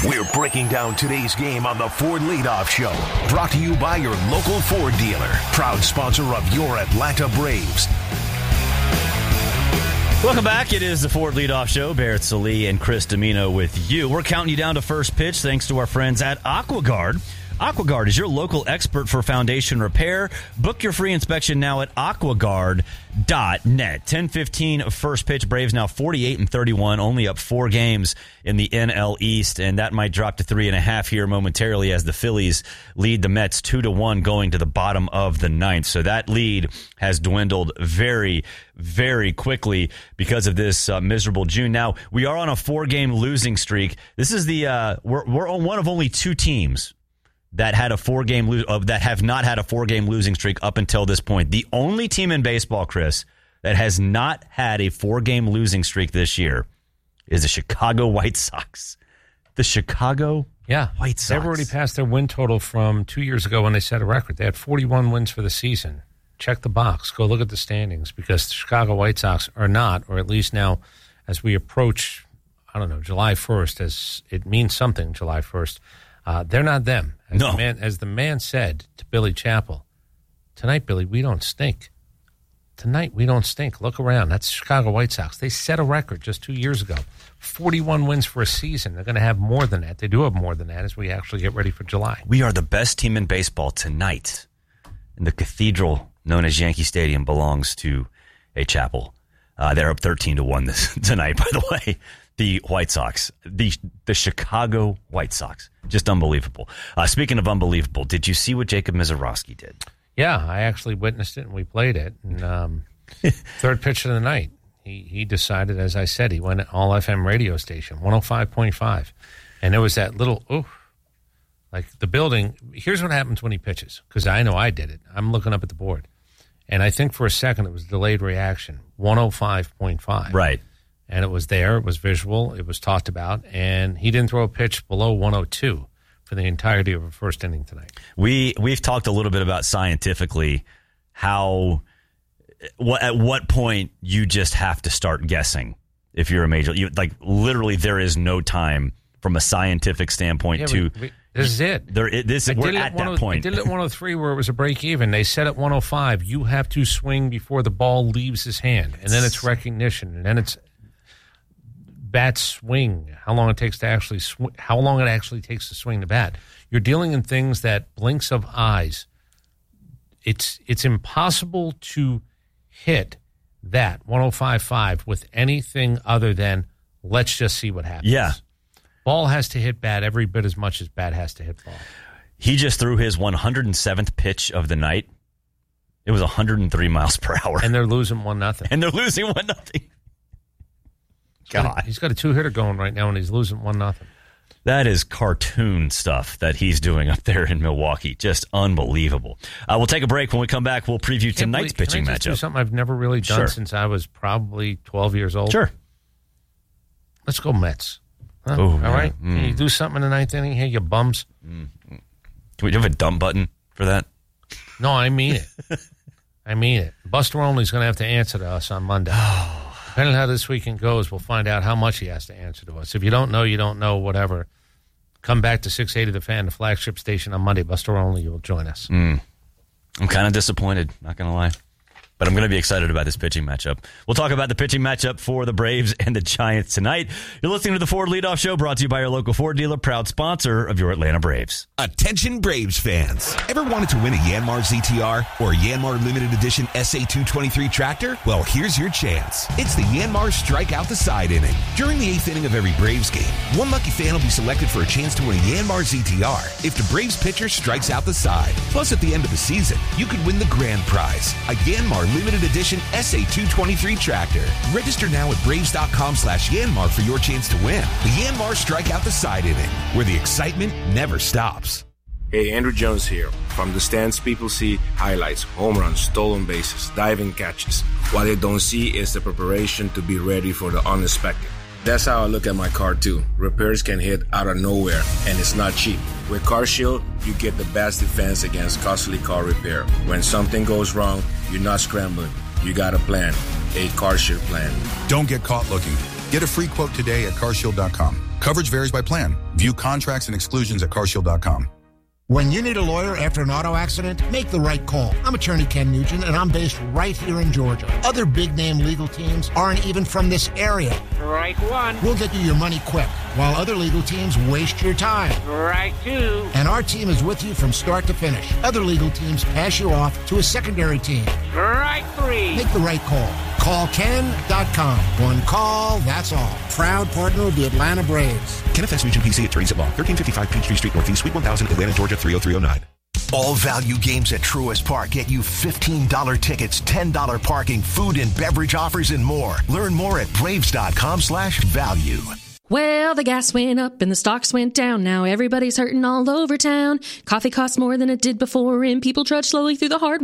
We're breaking down today's game on the Ford Leadoff Show. Brought to you by your local Ford dealer. Proud sponsor of your Atlanta Braves. Welcome back. It is the Ford Leadoff Show. Barrett Sallee and Chris Domino with you. We're counting you down to first pitch thanks to our friends at AquaGuard. AquaGuard is your local expert for foundation repair. Book your free inspection now at aquaguard.net. 10:15 first pitch. Braves now 48-31, only up 4 games in the NL East, and that might drop to 3.5 here momentarily as the Phillies lead the Mets 2-1 going to the bottom of the 9th. So that lead has dwindled very, very quickly because of this miserable June. Now, we are on a 4-game losing streak. This is the we're on one of only 2 teams that had a 4-game that have not had a 4-game losing streak up until this point. The only team in baseball, Chris, that has not had a 4-game losing streak this year is the Chicago White Sox. The Chicago White Sox. They've already passed their win total from 2 years ago when they set a record. They had 41 wins for the season. Check the box. Go look at the standings because the Chicago White Sox are not, or at least now as we approach, July 1st, as it means something, July 1st, they're not them. As the man said to Billy Chappell, tonight, Billy, we don't stink. Tonight, we don't stink. Look around. That's the Chicago White Sox. They set a record just 2 years ago. 41 wins for a season. They're going to have more than that. They do have more than that as we actually get ready for July. We are the best team in baseball tonight. And the cathedral known as Yankee Stadium belongs to a chapel. They're up 13-1 tonight, by the way. The White Sox, the Chicago White Sox. Just unbelievable. Speaking of unbelievable, did you see what Jacob Misiorowski did? Yeah, I actually witnessed it and we played it. And third pitch of the night, he decided, as I said, he went all FM radio station, 105.5. And there was that little, like the building. Here's what happens when he pitches, because I know I did it. I'm looking up at the board. And I think for a second it was delayed reaction, 105.5. Right. And it was there. It was visual. It was talked about. And he didn't throw a pitch below 102 for the entirety of a first inning tonight. We've talked a little bit about scientifically how at what point you just have to start guessing if you're a major. Literally, there is no time from a scientific standpoint to. This is it. We're at that point. I did it at 103 where it was a break even. They set at 105. You have to swing before the ball leaves his hand. And then it's recognition. And then it's bat swing, how long it takes to actually how long it actually takes to swing the bat. You're dealing in things that blinks of eyes. It's impossible to hit that 105.5 with anything other than let's just see what happens. Yeah. Ball has to hit bat every bit as much as bat has to hit ball. He just threw his 107th pitch of the night. It was 103 miles per hour. And they're losing 1-0. And they're losing 1-0. God. He's got a 2-hitter going right now, and he's losing 1-0. That is cartoon stuff that he's doing up there in Milwaukee. Just unbelievable. We'll take a break. When we come back, we'll preview tonight's pitching matchup. Do something I've never really done since I was probably 12 years old. Sure. Let's go Mets. Huh? Ooh, all right? Can you do something in the 9th inning? Hey, you bums. Can we have a dumb button for that? No, I mean it. I mean it. Buster Olney's going to have to answer to us on Monday. Depending on how this weekend goes, we'll find out how much he has to answer to us. If you don't know, you don't know, whatever. Come back to 680 The Fan, the flagship station on Monday. Buster Olney will join us. I'm kind of disappointed, not going to lie. But I'm going to be excited about this pitching matchup. We'll talk about the pitching matchup for the Braves and the Giants tonight. You're listening to the Ford Leadoff Show, brought to you by your local Ford dealer, proud sponsor of your Atlanta Braves. Attention Braves fans. Ever wanted to win a Yanmar ZTR or Yanmar Limited Edition SA223 tractor? Well, here's your chance. It's the Yanmar Strike Out the Side inning. During the 8th inning of every Braves game, one lucky fan will be selected for a chance to win a Yanmar ZTR if the Braves pitcher strikes out the side. Plus, at the end of the season, you could win the grand prize, a Yanmar Limited Edition SA223 tractor. Register now at Braves.com/Yanmar for your chance to win. The Yanmar Strike Out the Side inning, where the excitement never stops. Hey, Andrew Jones here. From the stands, people see highlights, home runs, stolen bases, diving catches. What they don't see is the preparation to be ready for the unexpected. That's how I look at my car too. Repairs can hit out of nowhere, and it's not cheap. With CarShield, you get the best defense against costly car repair. When something goes wrong, you're not scrambling. You got a plan, a CarShield plan. Don't get caught looking. Get a free quote today at carshield.com. Coverage varies by plan. View contracts and exclusions at carshield.com. When you need a lawyer after an auto accident, make the right call. I'm attorney Ken Nugent, and I'm based right here in Georgia. Other big-name legal teams aren't even from this area. Right one. We'll get you your money quick, while other legal teams waste your time. Right two. And our team is with you from start to finish. Other legal teams pass you off to a secondary team. Right three. Make the right call. Call Ken.com. One call, that's all. Proud partner of the Atlanta Braves. Kenneth S. Nugent, PC, attorneys at law. 1355 Peachtree Street Northeast, Suite 1000, Atlanta, Georgia, 30309. All value games at Truist Park get you $15 tickets, $10 parking, food and beverage offers, and more. Learn more at braves.com/value. Well, the gas went up and the stocks went down. Now everybody's hurting all over town. Coffee costs more than it did before, and people trudge slowly through the hard